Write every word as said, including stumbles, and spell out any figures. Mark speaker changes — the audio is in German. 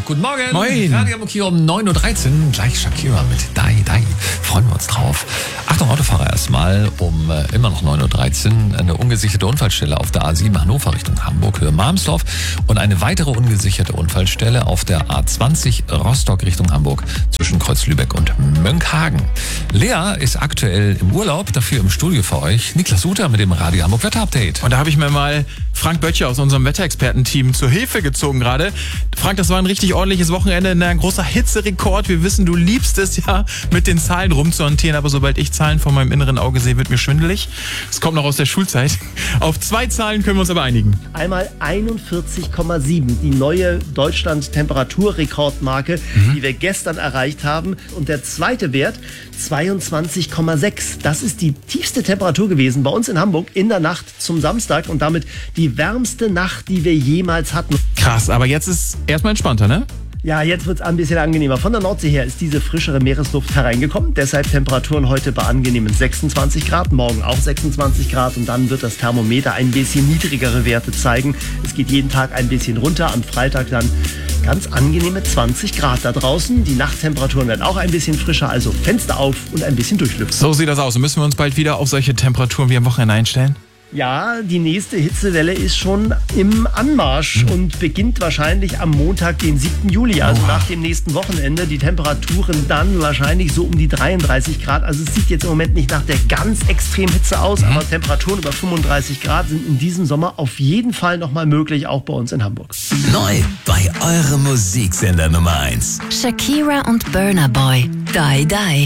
Speaker 1: Guten Morgen.
Speaker 2: Moin.
Speaker 1: Radio Hamburg hier um neun Uhr dreizehn. Gleich Shakira mit Die Die. Freuen wir uns drauf. Achtung, Autofahrer erstmal. Um äh, immer noch neun Uhr dreizehn. Eine ungesicherte Unfallstelle auf der A sieben Hannover Richtung Hamburg, Höhe Malmsdorf. Und eine weitere ungesicherte Unfallstelle auf der A zwanzig Rostock Richtung Hamburg zwischen Kreuz Lübeck und Mönckehagen. Lea ist aktuell im Urlaub, dafür im Studio für euch Niklas Suter mit dem Radio Hamburg Wetterupdate.
Speaker 2: Und da habe ich mir mal Frank Böttcher aus unserem Wetterexperten-Team zur Hilfe gezogen gerade. Frank, das war ein richtig ordentliches Wochenende, ein großer Hitzerekord. Wir wissen, du liebst es ja, mit den Zahlen rumzuhantieren, aber sobald ich Zahlen vor meinem inneren Auge sehe, wird mir schwindelig. Das kommt noch aus der Schulzeit. Auf zwei Zahlen können wir uns aber einigen.
Speaker 3: Einmal einundvierzig Komma sieben, die neue Deutschland-Temperaturrekordmarke, mhm. die wir gestern erreicht haben. Und der zweite Wert, zweiundzwanzig Komma sechs. Das ist die tiefste Temperatur gewesen bei uns in Hamburg in der Nacht zum Samstag und damit die wärmste Nacht, die wir jemals hatten.
Speaker 2: Krass, aber jetzt ist erstmal entspannter, ne?
Speaker 3: Ja, jetzt wird es ein bisschen angenehmer. Von der Nordsee her ist diese frischere Meeresluft hereingekommen. Deshalb Temperaturen heute bei angenehmen sechsundzwanzig Grad, morgen auch sechsundzwanzig Grad. Und dann wird das Thermometer ein bisschen niedrigere Werte zeigen. Es geht jeden Tag ein bisschen runter. Am Freitag dann ganz angenehme zwanzig Grad da draußen. Die Nachttemperaturen werden auch ein bisschen frischer, also Fenster auf und ein bisschen durchlüften.
Speaker 2: So sieht das aus. Und müssen wir uns bald wieder auf solche Temperaturen wie am Wochenende einstellen?
Speaker 3: Ja, die nächste Hitzewelle ist schon im Anmarsch mhm. und beginnt wahrscheinlich am Montag, den siebten Juli, also oh. nach dem nächsten Wochenende. Die Temperaturen dann wahrscheinlich so um die dreiunddreißig Grad. Also es sieht jetzt im Moment nicht nach der ganz extremen Hitze aus, mhm. aber Temperaturen über fünfunddreißig Grad sind in diesem Sommer auf jeden Fall nochmal möglich, auch bei uns in Hamburg.
Speaker 4: Neu bei eurem Musiksender Nummer eins.
Speaker 5: Shakira und Burna Boy. Die Die.